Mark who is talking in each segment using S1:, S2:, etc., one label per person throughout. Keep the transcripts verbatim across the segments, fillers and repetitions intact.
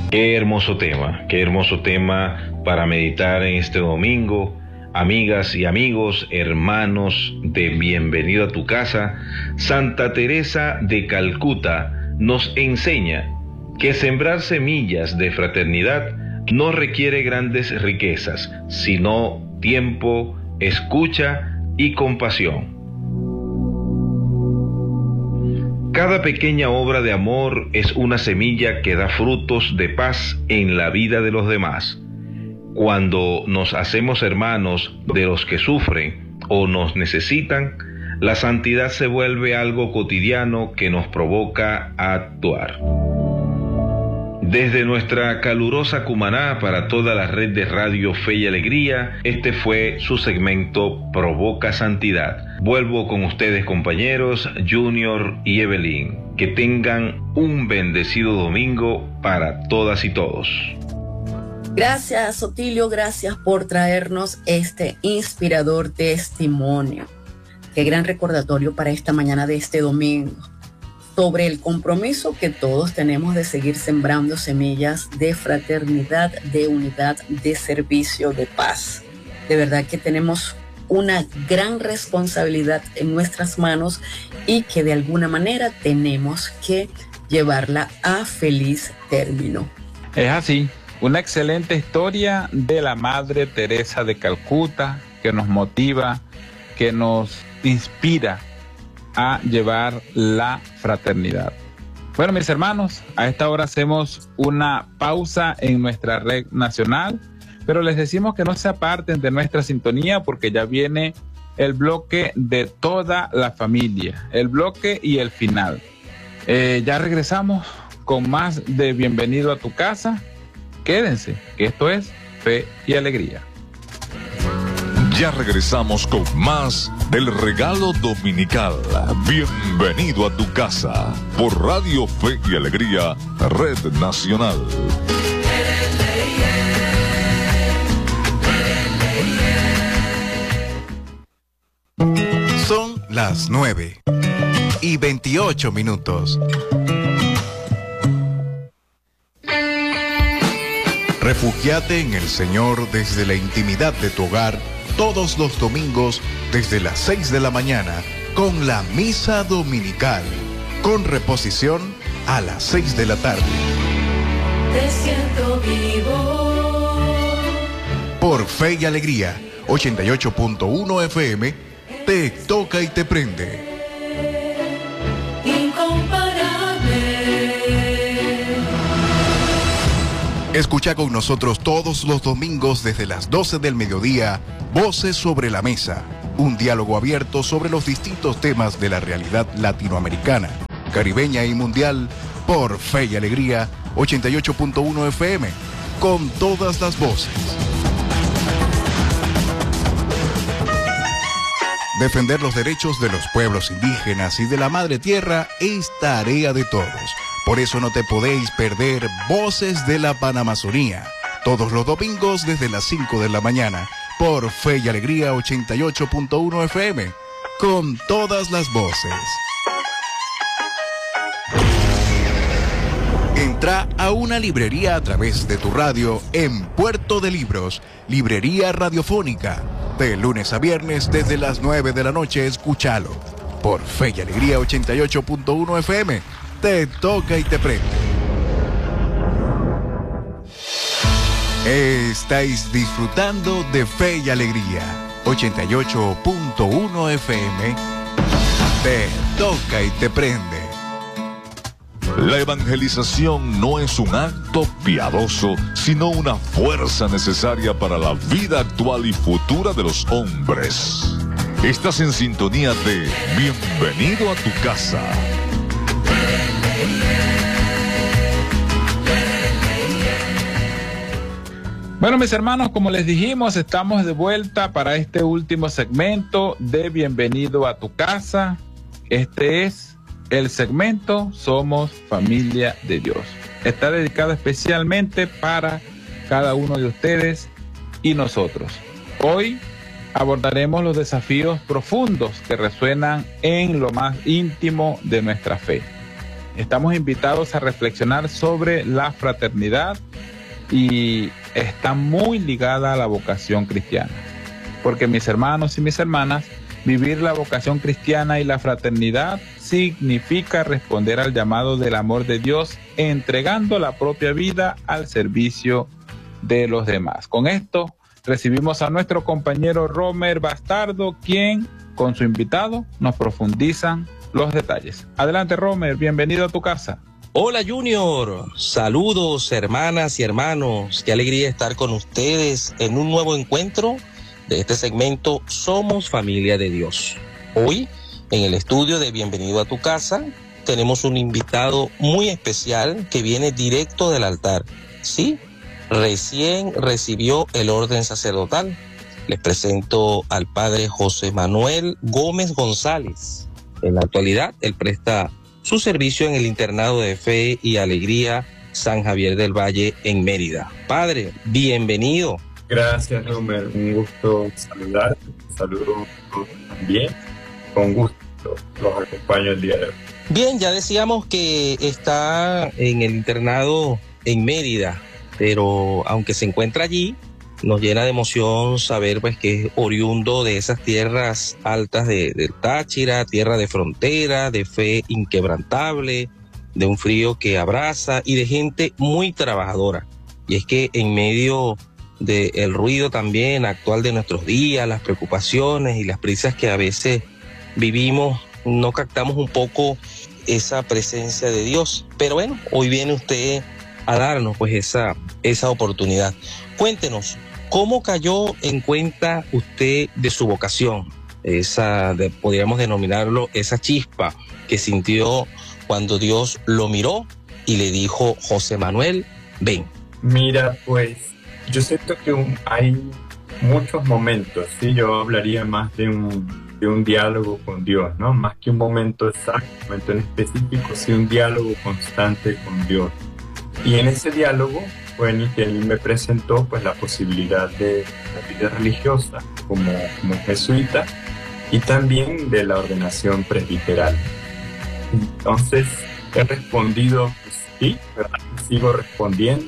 S1: Qué hermoso tema, qué hermoso tema para meditar en este domingo. Amigas y amigos, hermanos de Bienvenido a tu Casa, Santa Teresa de Calcuta nos enseña que sembrar semillas de fraternidad no requiere grandes riquezas, sino tiempo, escucha y compasión. Cada pequeña obra de amor es una semilla que da frutos de paz en la vida de los demás. Cuando nos hacemos hermanos de los que sufren o nos necesitan, la santidad se vuelve algo cotidiano que nos provoca a actuar. Desde nuestra calurosa Cumaná para toda la red de Radio Fe y Alegría, este fue su segmento Provoca Santidad. Vuelvo con ustedes, compañeros, Junior y Evelyn. Que tengan un bendecido domingo para todas y todos.
S2: Gracias, Otilio, gracias por traernos este inspirador testimonio. Qué gran recordatorio para esta mañana de este domingo, sobre el compromiso que todos tenemos de seguir sembrando semillas de fraternidad, de unidad, de servicio, de paz. De verdad que tenemos una gran responsabilidad en nuestras manos y que de alguna manera tenemos que llevarla a feliz término.
S3: Es así, una excelente historia de la Madre Teresa de Calcuta que nos motiva, que nos inspira a llevar la fraternidad. Bueno, mis hermanos, a esta hora hacemos una pausa en nuestra red nacional, pero les decimos que no se aparten de nuestra sintonía porque ya viene el bloque de toda la familia, el bloque y el final. Eh, ya regresamos con más de Bienvenido a tu Casa. Quédense, que esto es Fe y Alegría.
S4: Ya regresamos con más del regalo dominical. Bienvenido a tu casa por Radio Fe y Alegría, Red Nacional.
S5: Son las nueve y veintiocho minutos. Refúgiate en el Señor desde la intimidad de tu hogar todos los domingos desde las seis de la mañana con la misa dominical, con reposición a las seis de la tarde.
S6: Te siento vivo.
S5: Por Fe y Alegría, ochenta y ocho punto uno F M, te toca y te prende. Escucha con nosotros todos los domingos desde las doce del mediodía, Voces sobre la Mesa, un diálogo abierto sobre los distintos temas de la realidad latinoamericana, caribeña y mundial, por Fe y Alegría, ochenta y ocho punto uno F M, con todas las voces. Defender los derechos de los pueblos indígenas y de la madre tierra es tarea de todos. Por eso no te podéis perder Voces de la Panamazonía, todos los domingos desde las cinco de la mañana, por Fe y Alegría ochenta y ocho punto uno F M, con todas las voces. Entra a una librería a través de tu radio en Puerto de Libros, Librería Radiofónica. De lunes a viernes desde las nueve de la noche, escúchalo. Por Fe y Alegría ochenta y ocho punto uno F M. Te toca y te prende. Estáis disfrutando de Fe y Alegría. ochenta y ocho punto uno F M. Te toca y te prende.
S4: La evangelización no es un acto piadoso, sino una fuerza necesaria para la vida actual y futura de los hombres. Estás en sintonía de Bienvenido a tu Casa.
S3: Bueno, mis hermanos, como les dijimos, estamos de vuelta para este último segmento de Bienvenido a tu Casa. Este es el segmento Somos Familia de Dios. Está dedicado especialmente para cada uno de ustedes y nosotros. Hoy abordaremos los desafíos profundos que resuenan en lo más íntimo de nuestra fe. estamos invitados a reflexionar sobre la fraternidad y está muy ligada a la vocación cristiana. Porque mis hermanos y mis hermanas, vivir la vocación cristiana y la fraternidad significa responder al llamado del amor de Dios, entregando la propia vida al servicio de los demás. Con esto recibimos a nuestro compañero Romer Bastardo, quien con su invitado nos profundizan los detalles. Adelante, Romer, bienvenido a tu casa.
S7: Hola Junior, saludos hermanas y hermanos, qué alegría estar con ustedes en un nuevo encuentro de este segmento Somos Familia de Dios. Hoy, en el estudio de Bienvenido a tu Casa, tenemos un invitado muy especial que viene directo del altar. Sí, recién recibió el orden sacerdotal. Les presento al padre José Manuel Gómez González. En la actualidad, él presta su servicio en el internado de Fe y Alegría San Javier del Valle en Mérida. Padre, bienvenido.
S8: Gracias, Romer. Un gusto saludarte. Saludo también. Con gusto los acompaño el día de hoy.
S7: Bien, ya decíamos que está en el internado en Mérida, pero aunque se encuentra allí, nos llena de emoción saber pues que es oriundo de esas tierras altas de, del Táchira, tierra de frontera, de fe inquebrantable, de un frío que abraza y de gente muy trabajadora. Y es que en medio del ruido también actual de nuestros días, las preocupaciones y las prisas que a veces vivimos, no captamos un poco esa presencia de Dios. Pero bueno, hoy viene usted a darnos pues esa, esa oportunidad. Cuéntenos, ¿cómo cayó en cuenta usted de su vocación? Esa, de, podríamos denominarlo, esa chispa que sintió cuando Dios lo miró y le dijo, José Manuel, ven.
S8: Mira, pues, yo siento que un, hay muchos momentos, ¿sí? Yo hablaría más de un, de un diálogo con Dios, ¿no? Más que un momento exacto, un momento en específico, sí un diálogo constante con Dios. Y en ese diálogo, bueno, que él me presentó pues la posibilidad de la vida religiosa como, como jesuita y también de la ordenación presbiteral. Entonces he respondido pues, sí, ¿verdad? Sigo respondiendo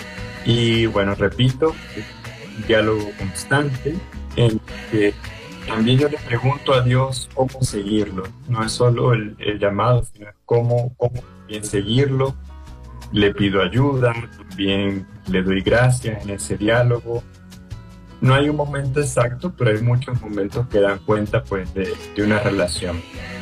S8: y bueno, repito, es un diálogo constante en que también yo le pregunto a Dios cómo seguirlo. No es solo el, el llamado, sino cómo, cómo bien seguirlo. Le pido ayuda, también le doy gracias en ese diálogo. No hay un momento exacto, pero hay muchos momentos que dan cuenta pues, de, de una relación.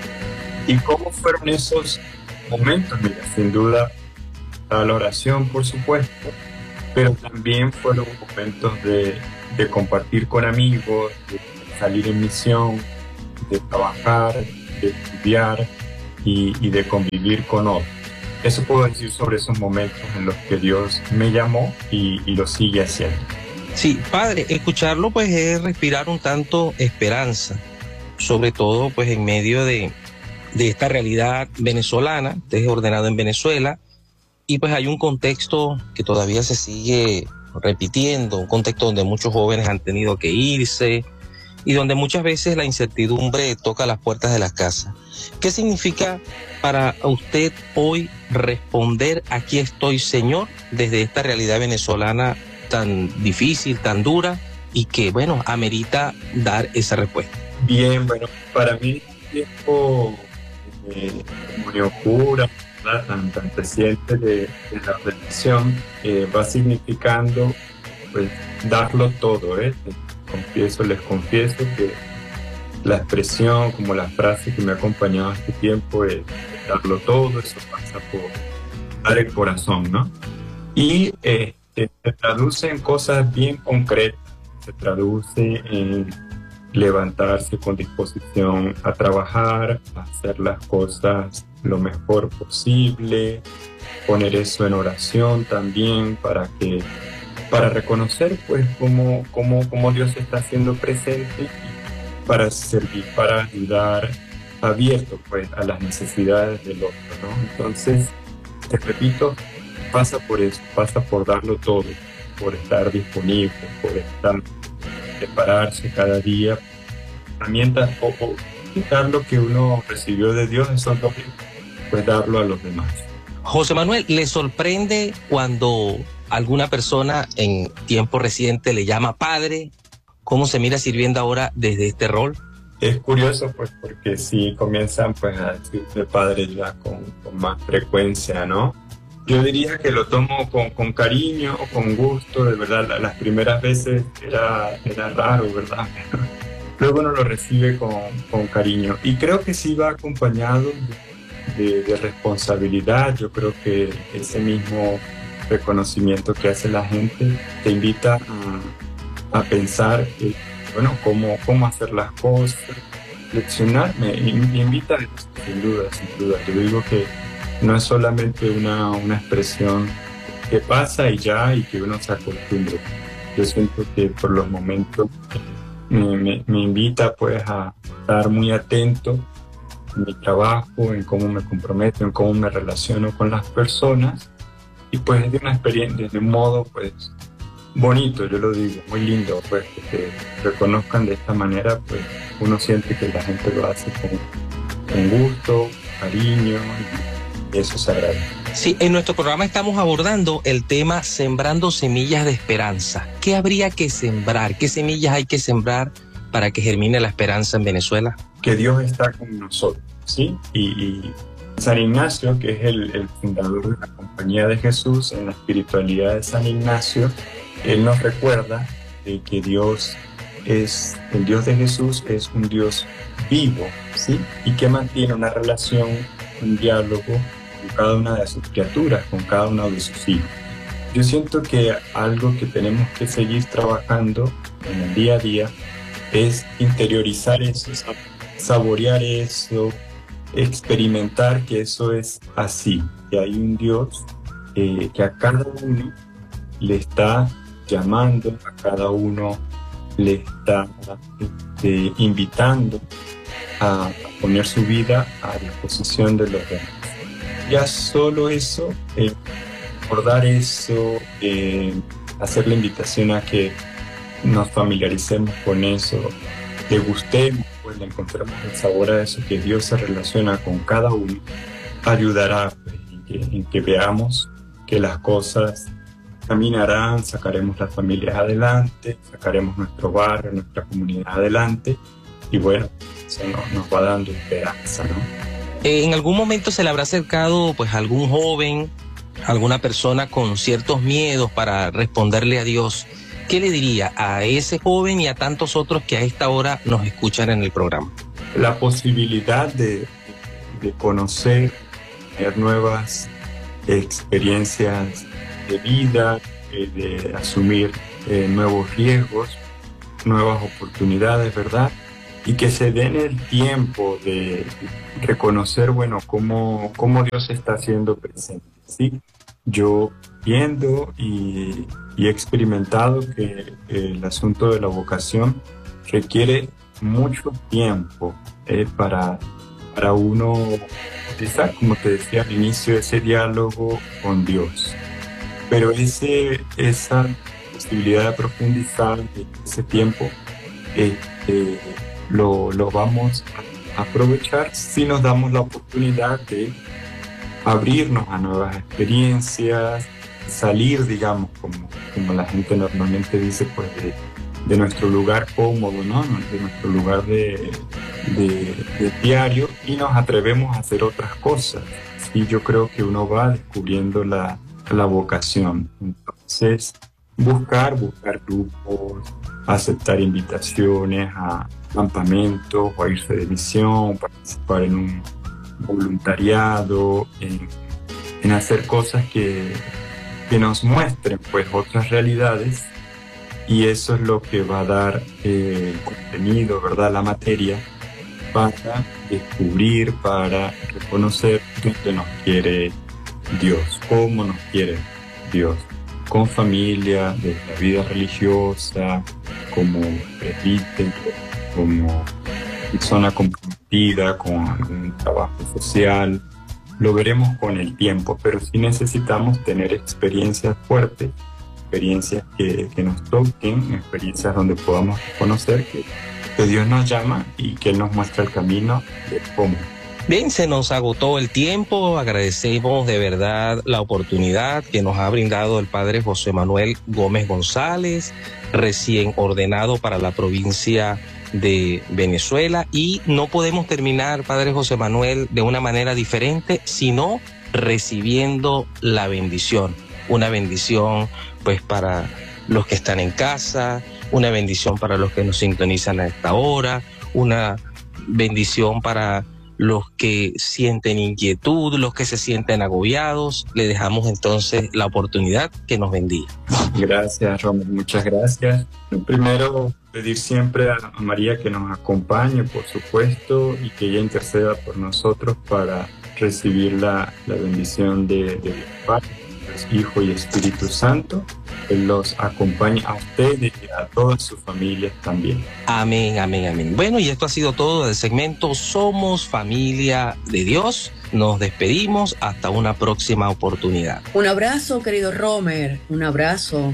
S8: ¿Y cómo fueron esos momentos? Mira, sin duda, la oración, por supuesto, pero también fueron momentos de, de compartir con amigos, de salir en misión, de trabajar, de estudiar y, y de convivir con otros. Eso puedo decir sobre esos momentos en los que Dios me llamó y, y lo sigue haciendo.
S7: Sí, padre, escucharlo pues es respirar un tanto esperanza, sobre todo pues en medio de, de esta realidad venezolana. Usted es ordenado en Venezuela y pues hay un contexto que todavía se sigue repitiendo, un contexto donde muchos jóvenes han tenido que irse y donde muchas veces la incertidumbre toca las puertas de las casas. ¿Qué significa para usted hoy responder aquí estoy, Señor, desde esta realidad venezolana tan difícil, tan dura y que, bueno, amerita dar esa respuesta?
S8: Bien, bueno, para mí el tiempo de comunión pura, tan, tan reciente de, de la ordenación, eh, va significando pues darlo todo, ¿eh? Confieso, les confieso que la expresión, como la frase que me ha acompañado este tiempo es darlo todo, eso pasa por dar el corazón, ¿no? Y eh, se traduce en cosas bien concretas, se traduce en levantarse con disposición a trabajar, a hacer las cosas lo mejor posible, poner eso en oración también para que para reconocer pues cómo, cómo, cómo Dios está haciendo presente, para servir, para ayudar, abierto pues a las necesidades del otro, ¿no? Entonces, te repito, pasa por eso, pasa por darlo todo, por estar disponible, por estar, prepararse cada día, herramientas o, o quitar lo que uno recibió de Dios, esos dos pues darlo a los demás.
S7: José Manuel, ¿le sorprende cuando alguna persona en tiempo reciente le llama padre? ¿Cómo se mira sirviendo ahora desde este rol?
S8: Es curioso, pues, porque sí comienzan pues a decirle padre ya con, con más frecuencia, ¿no? Yo diría que lo tomo con, con cariño, con gusto, de verdad. La, las primeras veces era, era raro, ¿verdad? Luego uno lo recibe con, con cariño. Y creo que sí va acompañado de, de responsabilidad. Yo creo que ese mismo reconocimiento que hace la gente te invita a, a pensar, eh, bueno, cómo, cómo hacer las cosas, leccionarme, y me invita, sin duda, sin duda. Yo digo que no es solamente una, una expresión que pasa y ya, y que uno se acostumbre. Yo siento que por los momentos me, me, me invita pues a estar muy atento en mi trabajo, en cómo me comprometo, en cómo me relaciono con las personas, y pues de una experiencia, de un modo pues bonito, yo lo digo, muy lindo, pues que te reconozcan de esta manera, pues uno siente que la gente lo hace con, con gusto, cariño, y eso se agradece.
S7: Sí, en nuestro programa estamos abordando el tema sembrando semillas de esperanza. ¿Qué habría que sembrar? ¿Qué semillas hay que sembrar para que germine la esperanza en Venezuela?
S8: Que Dios está con nosotros, ¿sí? Y, y San Ignacio, que es el, el fundador de la Compañía de Jesús, en la espiritualidad de San Ignacio, él nos recuerda de que Dios es, el Dios de Jesús es un Dios vivo, ¿sí? Y que mantiene una relación, un diálogo con cada una de sus criaturas, con cada uno de sus hijos. Yo siento que algo que tenemos que seguir trabajando en el día a día es interiorizar eso, saborear eso, experimentar que eso es así, que hay un Dios eh, que a cada uno le está llamando, a cada uno le está este, invitando a, a poner su vida a disposición de los demás. Ya solo eso, eh, recordar eso, eh, hacer la invitación a que nos familiaricemos con eso, degustemos, pues le encontremos el sabor a eso, que Dios se relaciona con cada uno, ayudará pues, en, que, en que veamos que las cosas caminarán, sacaremos las familias adelante, sacaremos nuestro barrio, nuestra comunidad adelante, y bueno, eso nos, nos va dando esperanza, ¿no?
S7: Eh, ¿En algún momento se le habrá acercado pues algún joven, alguna persona con ciertos miedos para responderle a Dios? ¿Qué le diría a ese joven y a tantos otros que a esta hora nos escuchan en el programa?
S8: La posibilidad de, de conocer, tener nuevas experiencias de vida, eh, de asumir eh, nuevos riesgos, nuevas oportunidades, ¿verdad? Y que se den el tiempo de reconocer, bueno, cómo, cómo Dios está haciendo presente, ¿sí? Yo viendo y, y he experimentado que el asunto de la vocación requiere mucho tiempo eh, para, para uno utilizar, como te decía al inicio, ese diálogo con Dios. Pero ese, esa posibilidad de profundizar ese tiempo este, lo, lo vamos a aprovechar si nos damos la oportunidad de abrirnos a nuevas experiencias, salir, digamos, como, como la gente normalmente dice, pues de, de nuestro lugar cómodo, ¿no? De nuestro lugar de, de, de diario, y nos atrevemos a hacer otras cosas. Y yo creo que uno va descubriendo la, la vocación. Entonces, buscar, buscar grupos, aceptar invitaciones a campamentos o a irse de misión, participar en un voluntariado, en, en hacer cosas que, que nos muestren pues otras realidades, y eso es lo que va a dar eh, contenido, ¿verdad? La materia para descubrir, para reconocer dónde nos quiere Dios, cómo nos quiere Dios, con familia, desde la vida religiosa, como presbítero, como persona comprometida con un trabajo social. Lo veremos con el tiempo, pero sí necesitamos tener experiencias fuertes, experiencias que, que nos toquen, experiencias donde podamos reconocer que, que Dios nos llama y que Él nos muestra el camino de cómo.
S7: Bien, se nos agotó el tiempo. Agradecemos de verdad la oportunidad que nos ha brindado el padre José Manuel Gómez González, recién ordenado para la provincia de Venezuela. Y no podemos terminar, padre José Manuel, de una manera diferente, sino recibiendo la bendición. Una bendición, pues, para los que están en casa, una bendición para los que nos sintonizan a esta hora, una bendición para los que sienten inquietud, los que se sienten agobiados. Le dejamos entonces la oportunidad que nos bendiga.
S8: Gracias, Romer, muchas gracias. Primero, pedir siempre a María que nos acompañe, por supuesto, y que ella interceda por nosotros para recibir la, la bendición de, de Padre, Hijo y Espíritu Santo. Él los acompañe a ustedes y a todas sus familias también.
S7: Amén, amén, amén. Bueno, y esto ha sido todo del segmento Somos Familia de Dios. Nos despedimos hasta una próxima oportunidad.
S2: Un abrazo, querido Romer, un abrazo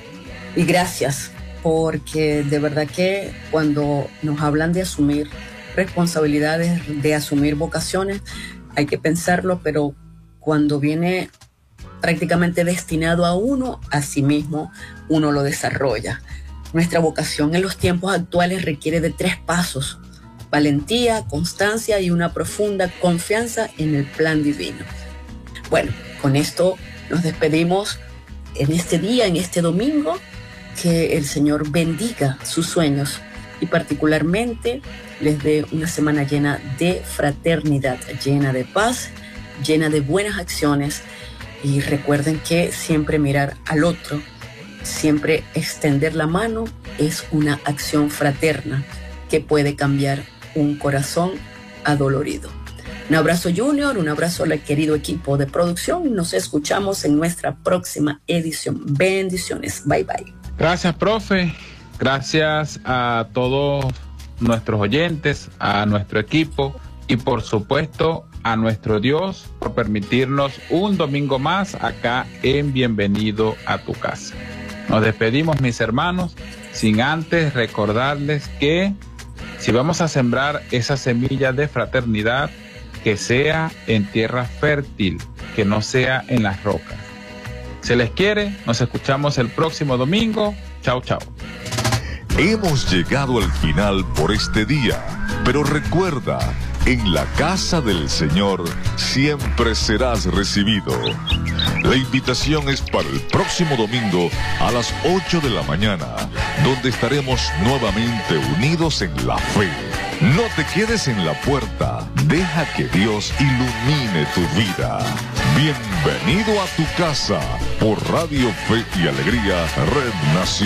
S2: y gracias, porque de verdad que cuando nos hablan de asumir responsabilidades, de asumir vocaciones, hay que pensarlo, pero cuando viene prácticamente destinado a uno, a sí mismo uno lo desarrolla. Nuestra vocación en los tiempos actuales requiere de tres pasos: valentía, constancia y una profunda confianza en el plan divino. Bueno, con esto nos despedimos en este día, en este domingo. Que el Señor bendiga sus sueños y particularmente les dé una semana llena de fraternidad, llena de paz, llena de buenas acciones. Y recuerden que siempre mirar al otro, siempre extender la mano es una acción fraterna que puede cambiar un corazón adolorido. Un abrazo, Junior, un abrazo al querido equipo de producción. Nos escuchamos en nuestra próxima edición. Bendiciones. Bye, bye.
S3: Gracias, profe. Gracias a todos nuestros oyentes, a nuestro equipo y por supuesto a nuestro Dios por permitirnos un domingo más acá en Bienvenido a tu casa. Nos despedimos, mis hermanos, sin antes recordarles que si vamos a sembrar esa semilla de fraternidad, que sea en tierra fértil, que no sea en las rocas. Se les quiere, nos escuchamos el próximo domingo. Chao, chao.
S4: Hemos llegado al final por este día, pero recuerda, en la casa del Señor siempre serás recibido. La invitación es para el próximo domingo a las ocho de la mañana, donde estaremos nuevamente unidos en la fe. No te quedes en la puerta, deja que Dios ilumine tu vida. Bienvenido a tu casa por Radio Fe y Alegría, Red Nacional.